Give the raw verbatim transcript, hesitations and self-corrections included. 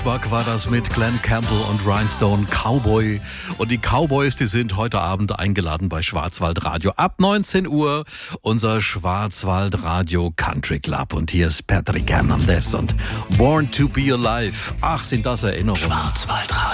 Buck war das mit Glenn Campbell und Rhinestone Cowboy. Und die Cowboys, die sind heute Abend eingeladen bei Schwarzwaldradio. Ab neunzehn Uhr unser Schwarzwaldradio Country Club. Und hier ist Patrick Hernandez und Born to be Alive. Ach, sind das Erinnerungen. Schwarzwaldradio.